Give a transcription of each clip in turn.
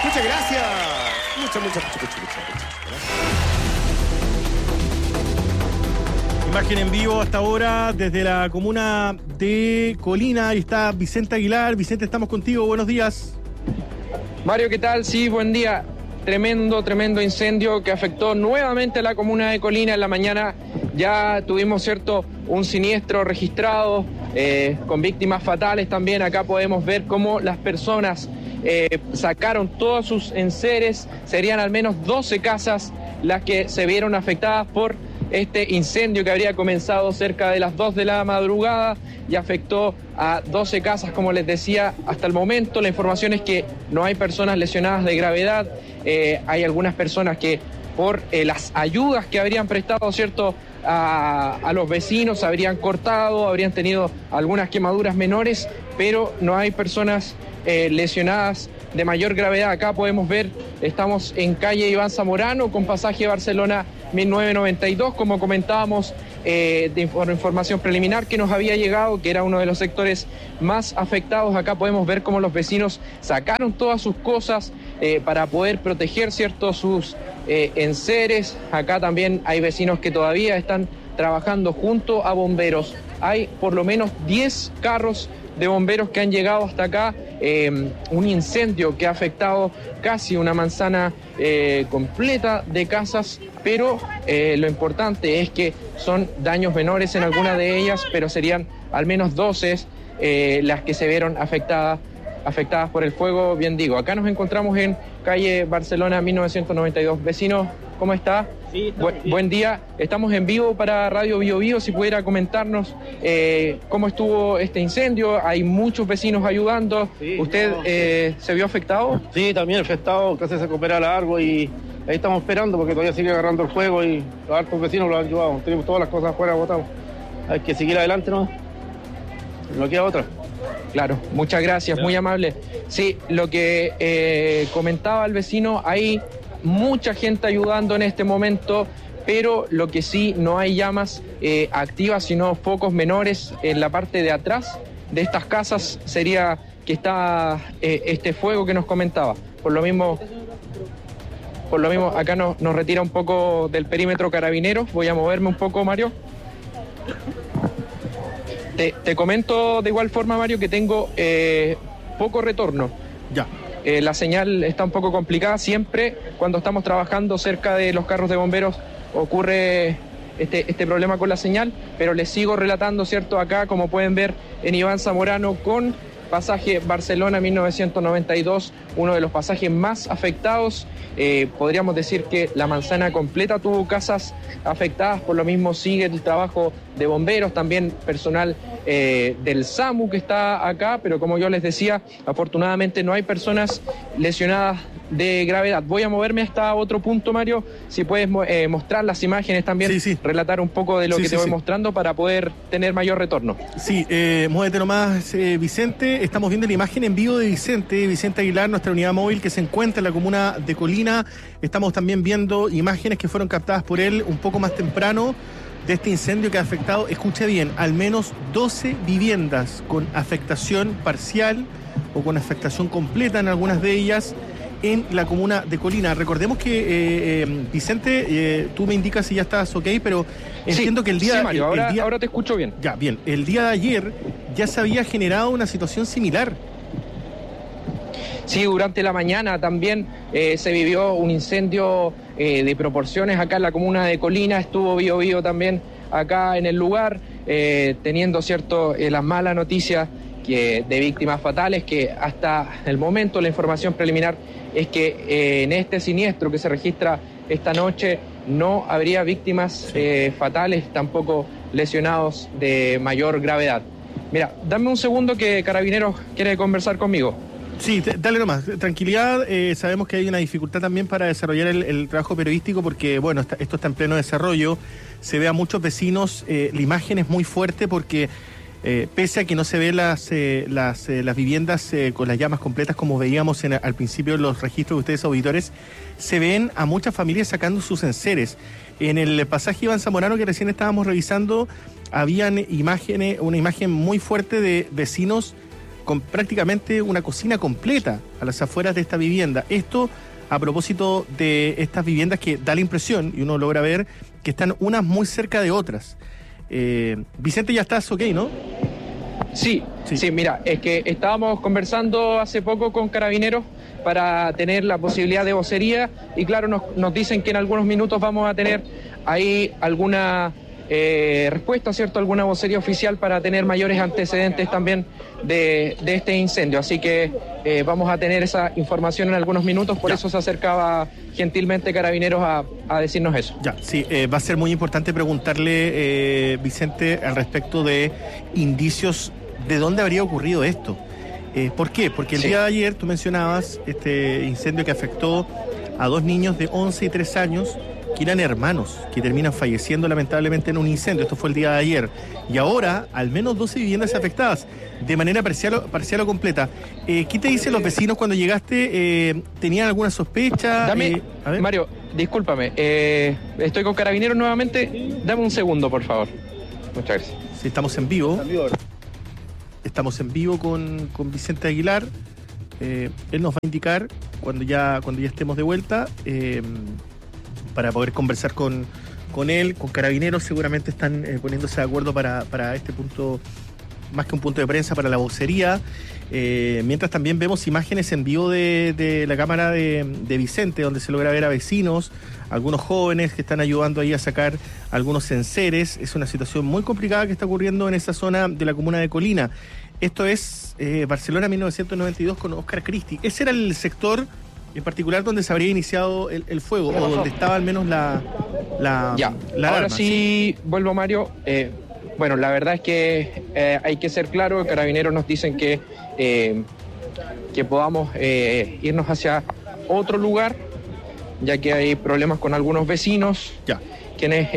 Muchas gracias. Muchas gracias. Imagen en vivo hasta ahora desde la comuna de Colina. Ahí está Vicente Aguilar. Vicente, estamos contigo. Buenos días. Mario, ¿qué tal? Sí, buen día. Tremendo incendio que afectó nuevamente a la comuna de Colina. En la mañana ya tuvimos, un siniestro registrado con víctimas fatales también. Acá podemos ver cómo las personas sacaron todos sus enseres. Serían al menos 12 casas las que se vieron afectadas por este incendio que habría comenzado cerca de las 2 de la madrugada y afectó a 12 casas, como les decía. Hasta el momento la información es que no hay personas lesionadas de gravedad. Hay algunas personas que por las ayudas que habrían prestado, a los vecinos, habrían cortado, habrían tenido algunas quemaduras menores, pero no hay personas lesionadas de mayor gravedad. Acá podemos ver, estamos en calle Iván Zamorano con pasaje Barcelona 1992, como comentábamos, por información preliminar que nos había llegado, que era uno de los sectores más afectados. Acá podemos ver cómo los vecinos sacaron todas sus cosas para poder proteger, sus enseres. Acá también hay vecinos que todavía están trabajando junto a bomberos. Hay por lo menos 10 carros de bomberos que han llegado hasta acá. Un incendio que ha afectado casi una manzana completa de casas, pero lo importante es que son daños menores en algunas de ellas, pero serían al menos 12 las que se vieron afectadas por el fuego. Bien digo, acá nos encontramos en calle Barcelona 1992. Vecinos, ¿cómo está? Sí, buen día, estamos en vivo para Radio Bio Bio. Si pudiera comentarnos cómo estuvo este incendio. Hay muchos vecinos ayudando. Sí, ¿Usted se vio afectado? Sí, también afectado, casi se recupera largo y ahí estamos esperando porque todavía sigue agarrando el fuego y los hartos vecinos lo han ayudado. Tenemos todas las cosas afuera botadas. Hay que seguir adelante, ¿no? No queda otra. Claro, muchas gracias, muy amable. Sí, lo que comentaba el vecino, hay mucha gente ayudando en este momento, pero lo que sí, no hay llamas activas, sino focos menores en la parte de atrás de estas casas. Sería que está este fuego que nos comentaba. Por lo mismo acá nos retira un poco del perímetro Carabineros. Voy a moverme un poco, Mario. Te comento de igual forma, Mario, que tengo poco retorno. Ya. La señal está un poco complicada. Siempre cuando estamos trabajando cerca de los carros de bomberos ocurre este problema con la señal, pero les sigo relatando, acá, como pueden ver, en Iván Zamorano con pasaje Barcelona 1992, uno de los pasajes más afectados. Podríamos decir que la manzana completa tuvo casas afectadas. Por lo mismo sigue el trabajo de bomberos, también personal del SAMU que está acá, pero como yo les decía, afortunadamente no hay personas lesionadas de gravedad. Voy a moverme hasta otro punto, Mario, si puedes mostrar las imágenes también, sí. Relatar un poco de lo que te voy mostrando para poder tener mayor retorno. Sí, muévete nomás, Vicente. Estamos viendo la imagen en vivo de Vicente Aguilar, nuestra unidad móvil que se encuentra en la comuna de Colina. Estamos también viendo imágenes que fueron captadas por él un poco más temprano de este incendio que ha afectado, escuche bien, al menos 12 viviendas con afectación parcial o con afectación completa en algunas de ellas en la comuna de Colina. Recordemos que, Vicente, tú me indicas si ya estás ok, pero entiendo que el día... Sí, Mario, ahora te escucho bien. Ya, bien. El día de ayer ya se había generado una situación similar. Sí, durante la mañana también se vivió un incendio de proporciones acá en la comuna de Colina. Estuvo Bio Bio también acá en el lugar, teniendo las malas noticias de víctimas fatales, que hasta el momento la información preliminar es que en este siniestro que se registra esta noche no habría víctimas fatales, tampoco lesionados de mayor gravedad. Mira, dame un segundo que Carabineros quiere conversar conmigo. Sí, dale nomás, tranquilidad. Sabemos que hay una dificultad también para desarrollar el trabajo periodístico porque, bueno, esto está en pleno desarrollo. Se ve a muchos vecinos, la imagen es muy fuerte porque pese a que no se ve las viviendas con las llamas completas como veíamos al principio en los registros de ustedes auditores, se ven a muchas familias sacando sus enseres. En el pasaje Iván Zamorano que recién estábamos revisando, habían una imagen muy fuerte de vecinos con prácticamente una cocina completa a las afueras de esta vivienda. Esto a propósito de estas viviendas que da la impresión, y uno logra ver, que están unas muy cerca de otras. Vicente, ya estás ok, ¿no? Sí, mira, es que estábamos conversando hace poco con Carabineros para tener la posibilidad de vocería y claro, nos dicen que en algunos minutos vamos a tener ahí alguna respuesta, ¿cierto? Alguna vocería oficial para tener mayores antecedentes también de este incendio. Así que vamos a tener esa información en algunos minutos, por eso se acercaba gentilmente Carabineros a decirnos eso. Ya, sí, va a ser muy importante preguntarle, Vicente, al respecto de indicios de dónde habría ocurrido esto. ¿Por qué? Porque el día de ayer tú mencionabas este incendio que afectó a 2 niños de 11 y 3 años que eran hermanos, que terminan falleciendo lamentablemente en un incendio. Esto fue el día de ayer. Y ahora, al menos 12 viviendas afectadas, de manera parcial o completa. ¿Qué te dicen los vecinos cuando llegaste? ¿Tenían alguna sospecha? Dame, Mario, discúlpame, estoy con Carabineros nuevamente. Dame un segundo, por favor. Muchas gracias. Sí, estamos en vivo. Estamos en vivo con Vicente Aguilar. Él nos va a indicar cuando ya estemos de vuelta, para poder conversar con él, con Carabineros. Seguramente están poniéndose de acuerdo para este punto, más que un punto de prensa, para la vocería. Mientras también vemos imágenes en vivo de la cámara de Vicente, donde se logra ver a vecinos, algunos jóvenes que están ayudando ahí a sacar algunos enseres. Es una situación muy complicada que está ocurriendo en esa zona de la comuna de Colina. Esto es Barcelona 1992 con Oscar Christie. Ese era el sector en particular donde se habría iniciado el fuego, o donde estaba al menos la ahora alarma, sí, vuelvo, Mario. Bueno, la verdad es que hay que ser claro. Carabineros nos dicen que podamos irnos hacia otro lugar, ya que hay problemas con algunos vecinos, quienes,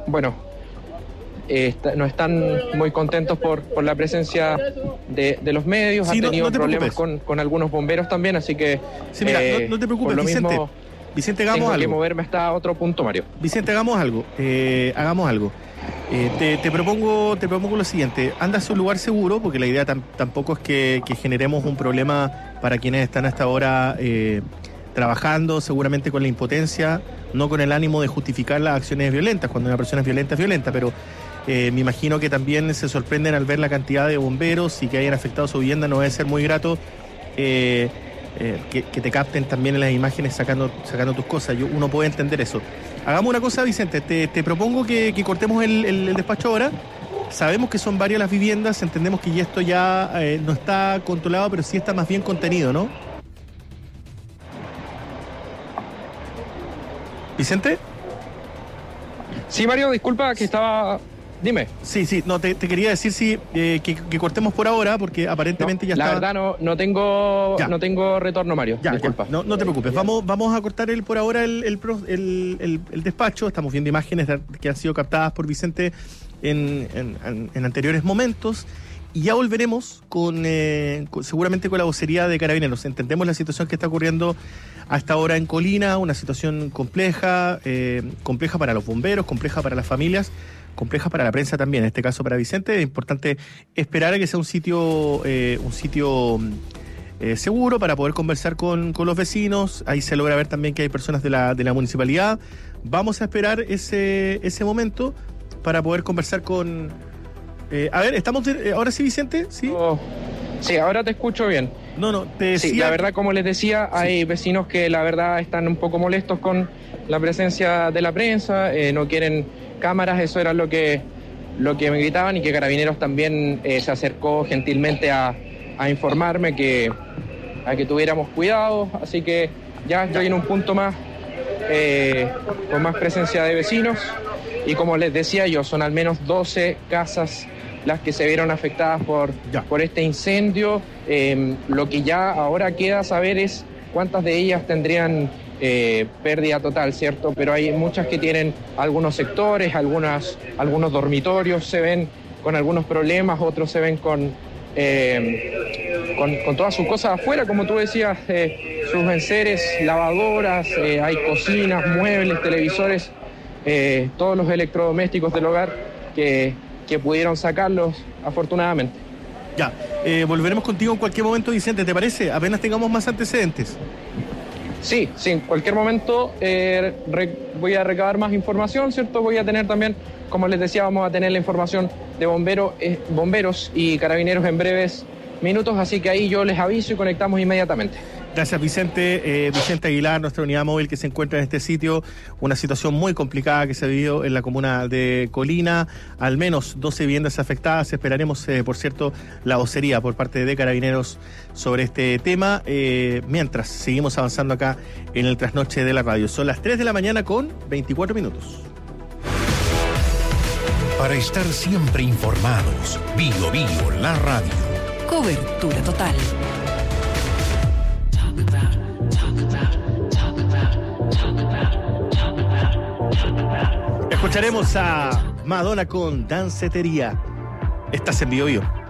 no están muy contentos por la presencia de los medios. Han tenido problemas con algunos bomberos también, así que... Sí, mira, no te preocupes, Vicente. Vicente, hagamos algo. Tengo que moverme hasta otro punto, Mario. Vicente, hagamos algo. Te propongo lo siguiente. Anda a un lugar seguro, porque la idea tampoco es que generemos un problema para quienes están hasta ahora trabajando, seguramente con la impotencia, no con el ánimo de justificar las acciones violentas. Cuando una persona es violenta, pero me imagino que también se sorprenden al ver la cantidad de bomberos y que hayan afectado su vivienda. No debe ser muy grato que te capten también en las imágenes sacando tus cosas. Uno puede entender eso. Hagamos una cosa, Vicente, te propongo que cortemos el despacho ahora. Sabemos que son varias las viviendas, entendemos que esto ya no está controlado, pero sí está más bien contenido, ¿no? ¿Vicente? Sí, Mario, disculpa que estaba... Dime. Sí, no, te quería decir que cortemos por ahora, porque aparentemente ya está... La verdad no tengo retorno, Mario. Disculpa. No te preocupes. Vamos a cortar por ahora el despacho. Estamos viendo imágenes que han sido captadas por Vicente en anteriores momentos. Y ya volveremos seguramente con la vocería de Carabineros. Entendemos la situación que está ocurriendo hasta ahora en Colina, una situación compleja para los bomberos, compleja para las familias, compleja para la prensa también, en este caso para Vicente. Es importante esperar a que sea un sitio seguro para poder conversar con los vecinos. Ahí se logra ver también que hay personas de la municipalidad. Vamos a esperar ese momento para poder conversar con... a ver, ¿estamos ahora sí, Vicente? ¿Sí? Sí, ahora te escucho bien. Te decía... Sí, la verdad, como les decía, hay vecinos que la verdad están un poco molestos con la presencia de la prensa, no quieren cámaras. Eso era lo que me gritaban, y que Carabineros también se acercó gentilmente a informarme que tuviéramos cuidado. Así que ya estoy en un punto más con más presencia de vecinos, y como les decía yo, son al menos 12 casas las que se vieron afectadas por este incendio. Lo que ya ahora queda saber es cuántas de ellas tendrían pérdida total, ¿cierto? Pero hay muchas que tienen algunos sectores, algunos dormitorios se ven con algunos problemas, otros se ven con todas sus cosas afuera, como tú decías, sus enseres, lavadoras, hay cocinas, muebles, televisores, todos los electrodomésticos del hogar que pudieron sacarlos, afortunadamente. Ya, volveremos contigo en cualquier momento, Vicente, ¿te parece? Apenas tengamos más antecedentes. Sí, en cualquier momento voy a recabar más información, ¿cierto? Voy a tener también, como les decía, vamos a tener la información de bomberos y carabineros en breves minutos, así que ahí yo les aviso y conectamos inmediatamente. Gracias, Vicente. Vicente Aguilar, nuestra unidad móvil que se encuentra en este sitio. Una situación muy complicada que se ha vivido en la comuna de Colina. Al menos 12 viviendas afectadas. Esperaremos, por cierto, la vocería por parte de Carabineros sobre este tema. Mientras seguimos avanzando acá en el trasnoche de la radio. Son las 3 de la mañana con 24 minutos. Para estar siempre informados, Bio la radio. Cobertura total. Escucharemos a Madonna con Dancetería. Estás en Bio.